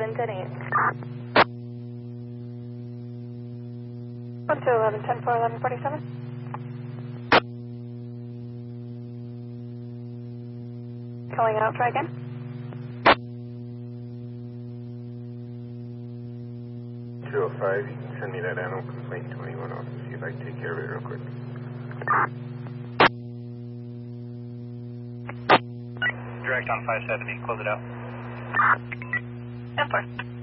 10-8. 1211, 10-4, 1147. Calling out, try again. $205, you can send me that animal complaint 21 off and see if I can take care of it real quick. Direct on 570, close it out. 10-4.